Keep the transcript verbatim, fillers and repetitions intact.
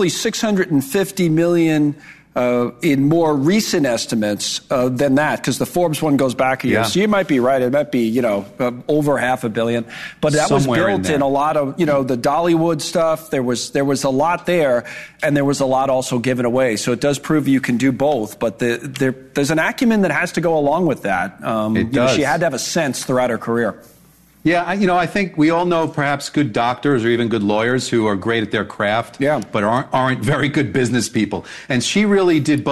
roughly six hundred fifty million uh, in more recent estimates uh, than that, because the Forbes one goes back a year. Yeah. So you might be right. It might be, you know, uh, over half a billion. But that Somewhere was built in, in a lot of, you know, the Dollywood stuff. There was there was a lot there, and there was a lot also given away. So it does prove you can do both. But the, there, there's an acumen that has to go along with that. Um, It you know, does. she had to have a sense throughout her career. Yeah, I, you know, I think we all know perhaps good doctors or even good lawyers who are great at their craft, Yeah. but aren't, aren't very good business people. And she really did both.